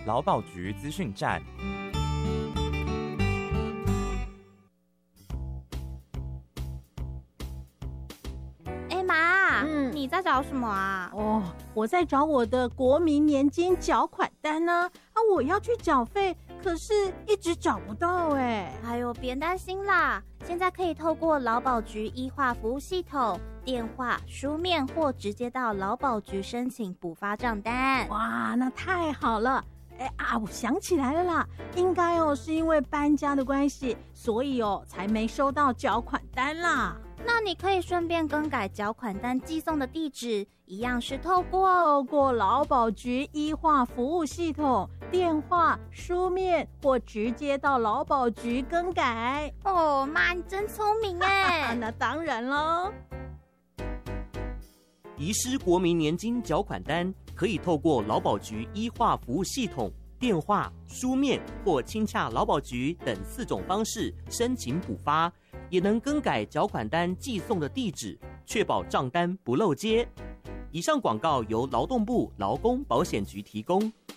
劳保局资讯站。 你在找什么啊？ 我在找我的国民年金缴款单呢。我要去缴费，可是一直找不到哎呦，别担心啦，现在可以透过劳保局医化服务系统，电话、书面或直接到劳保局申请补发账单。 哇，那太好了！我想起来了啦，应该是因为搬家的关系，所以才没收到缴款单啦。 那你可以顺便更改缴款单寄送的地址，一样是透过劳保局医化服务系统，电话、书面或直接到劳保局更改。 妈，你真聪明哎！ 那当然喽。 遗失国民年金缴款单，可以透过劳保局医化服务系统、电话、书面或亲洽劳保局等4种方式申请补发，也能更改缴款单寄送的地址，确保账单不漏接。以上广告由劳动部劳工保险局提供。